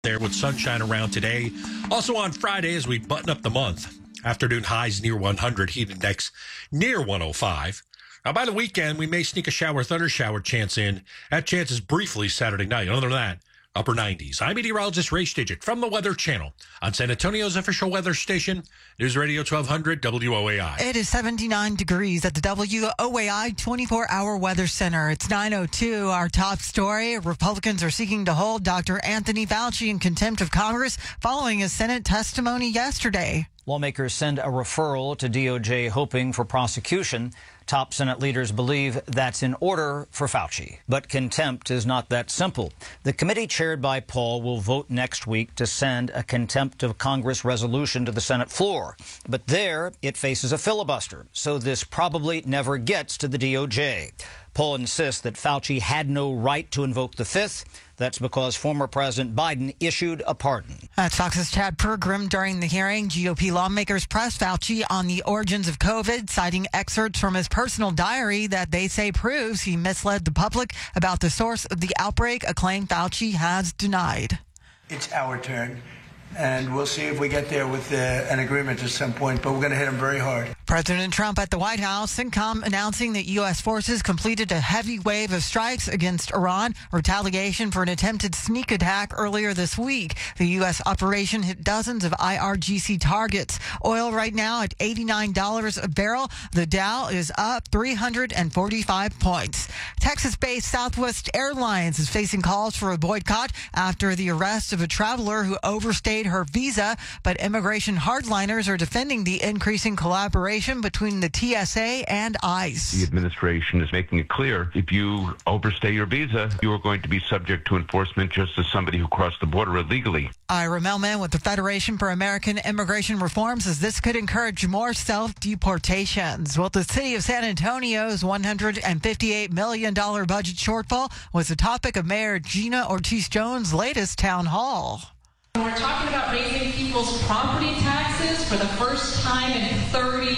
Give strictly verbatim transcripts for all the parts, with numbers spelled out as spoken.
There with sunshine around today. Also on Friday, as we button up the month, afternoon highs near one hundred, heat index near one oh five. Now, by the weekend, we may sneak a shower, thunder shower chance in. That chance is briefly Saturday night. Other than that, upper nineties. I'm meteorologist Ray Stidget from the Weather Channel on San Antonio's official weather station, News Radio twelve hundred W O A I. It is seventy-nine degrees at the W O A I twenty-four hour Weather Center. It's nine oh two. Our top story, Republicans are seeking to hold Doctor Anthony Fauci in contempt of Congress following his Senate testimony yesterday. Lawmakers send a referral to D O J hoping for prosecution. Top Senate leaders believe that's in order for Fauci. But contempt is not that simple. The committee chaired by Paul will vote next week to send a contempt of Congress resolution to the Senate floor. But there, it faces a filibuster, so this probably never gets to the D O J. Paul insists that Fauci had no right to invoke the Fifth. That's because former President Biden issued a pardon. That's Fox's Chad Pergram. During the hearing, G O P lawmakers pressed Fauci on the origins of COVID, citing excerpts from his personal diary that they say proves he misled the public about the source of the outbreak, a claim Fauci has denied. It's our turn, and we'll see if we get there with uh, an agreement at some point, but we're going to hit him very hard. President Trump at the White House, CENTCOM announcing that U S forces completed a heavy wave of strikes against Iran, retaliation for an attempted sneak attack earlier this week. The U S operation hit dozens of I R G C targets. Oil right now at eighty-nine dollars a barrel. The Dow is up three hundred forty-five points. Texas-based Southwest Airlines is facing calls for a boycott after the arrest of a traveler who overstayed her visa, but immigration hardliners are defending the increasing collaboration between the T S A and ICE. The administration is making it clear if you overstay your visa, you are going to be subject to enforcement just as somebody who crossed the border illegally. Ira Melman with the Federation for American Immigration Reform says this could encourage more self-deportations. Well, the city of San Antonio's one hundred fifty-eight million dollars budget shortfall was the topic of Mayor Gina Ortiz-Jones' latest town hall. We're talking about raising people's property taxes for the first time in thirty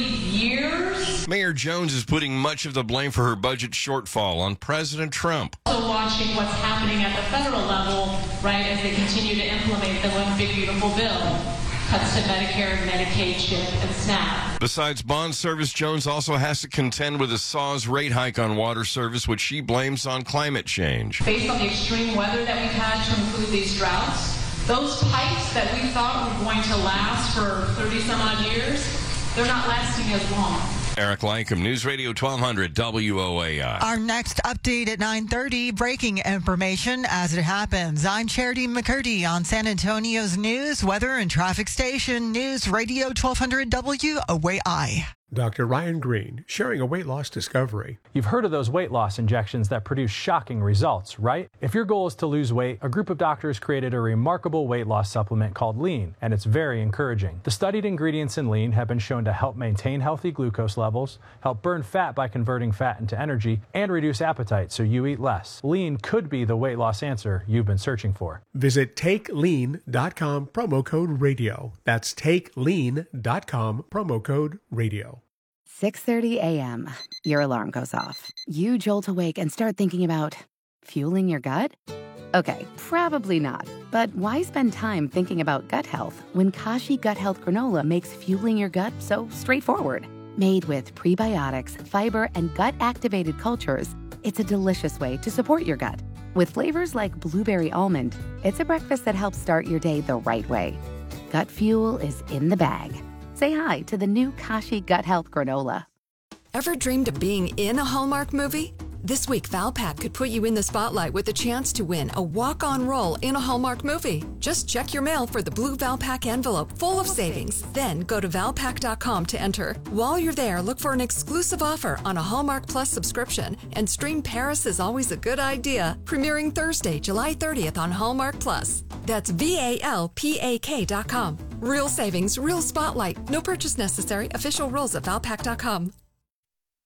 years. Mayor Jones is putting much of the blame for her budget shortfall on President Trump. Also watching what's happening at the federal level, right, as they continue to implement the One Big Beautiful Bill. Cuts to Medicare, Medicaid, CHIP, and SNAP. Besides bond service, Jones also has to contend with a S A W's rate hike on water service, which she blames on climate change. Based on the extreme weather that we've had to include these droughts, those pipes that we thought were going to last for thirty some odd years, they're not lasting as long. Eric Lycom, News Radio twelve hundred W O A I. Our next update at nine thirty, breaking information as it happens. I'm Charity McCurdy on San Antonio's news, weather, and traffic station, News Radio twelve hundred W O A I. Doctor Ryan Green, sharing a weight loss discovery. You've heard of those weight loss injections that produce shocking results, right? If your goal is to lose weight, a group of doctors created a remarkable weight loss supplement called Lean, and it's very encouraging. The studied ingredients in Lean have been shown to help maintain healthy glucose levels, help burn fat by converting fat into energy, and reduce appetite so you eat less. Lean could be the weight loss answer you've been searching for. Visit take lean dot com, promo code radio. That's take lean dot com, promo code radio. six thirty a.m. Your alarm goes off. You jolt awake and start thinking about fueling your gut? Okay, probably not. But why spend time thinking about gut health when Kashi Gut Health Granola makes fueling your gut so straightforward? Made with prebiotics, fiber, and gut-activated cultures, it's a delicious way to support your gut. With flavors like blueberry almond, it's a breakfast that helps start your day the right way. Gut fuel is in the bag. Say hi to the new Kashi Gut Health Granola. Ever dreamed of being in a Hallmark movie? This week, Valpak could put you in the spotlight with a chance to win a walk-on role in a Hallmark movie. Just check your mail for the blue Valpak envelope full of savings. Then go to valpak dot com to enter. While you're there, look for an exclusive offer on a Hallmark Plus subscription and stream Paris is Always a Good Idea, premiering Thursday, July thirtieth on Hallmark Plus. That's V A L P A K dot com. Real savings, real spotlight. No purchase necessary. Official rules at valpak dot com.